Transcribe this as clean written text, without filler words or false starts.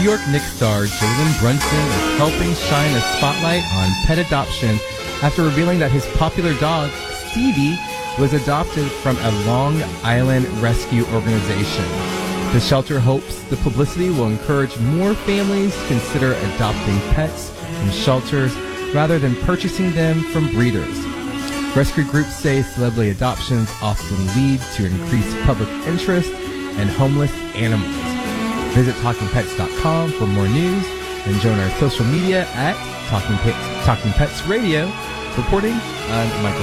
York Knicks star Jalen Brunson is helping shine a spotlight on pet adoption after revealing that his popular dog, Stevie, was adopted from a Long Island rescue organization. The shelter hopes the publicity will encourage more families to consider adopting pets from shelters rather than purchasing them from breeders. Rescue groups say celebrity adoptions often lead to increased public interest in homeless animals. Visit TalkingPets.com for more news and join our social media at Talking Pets Radio. Reporting, I'm Michael